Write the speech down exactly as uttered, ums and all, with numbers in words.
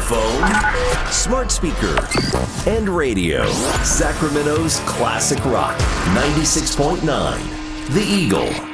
phone, smart speaker, and radio. Sacramento's classic rock, ninety-six point nine, The Eagle.